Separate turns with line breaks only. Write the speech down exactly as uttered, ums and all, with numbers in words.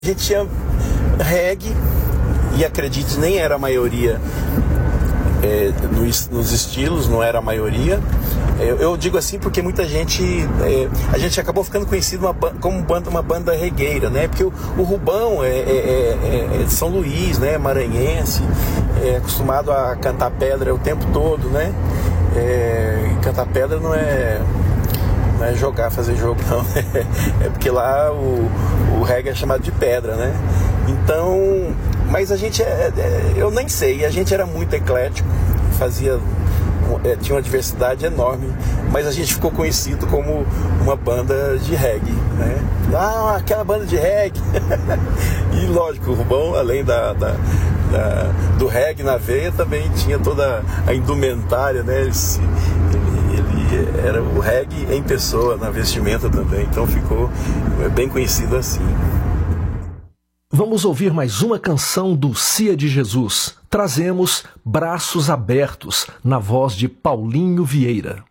A gente tinha reggae, e acredite, nem era a maioria é, nos, nos estilos, não era a maioria. Eu, eu digo assim porque muita gente, é, a gente acabou ficando conhecido uma, como banda, uma banda regueira, né? Porque o, o Rubão é, é, é, é de São Luís, né? Maranhense, é acostumado a cantar pedra o tempo todo, né? É, e cantar pedra não é, não é jogar, fazer jogo, não. É porque lá o, o reggae é chamado de pedra, né? Então, mas a gente, é, é, eu nem sei, a gente era muito eclético, fazia... tinha uma diversidade enorme, mas a gente ficou conhecido como uma banda de reggae, né? Ah, aquela banda de reggae. E lógico, o Rubão, além da, da, da, do reggae na veia, também tinha toda a indumentária, né? Ele, ele, ele era o reggae em pessoa, na vestimenta também, então ficou bem conhecido assim.
Vamos ouvir mais uma canção do Cia de Jesus. Trazemos Braços Abertos, na voz de Paulinho Vieira.